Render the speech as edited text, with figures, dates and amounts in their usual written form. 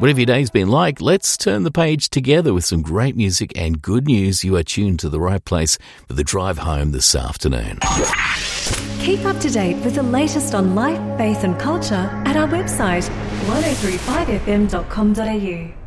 Whatever your day's been like, let's turn the page together with some great music and good news. You are tuned to the right place for the drive home this afternoon. Keep up to date with the latest on life, faith and culture at our website 1035fm.com.au.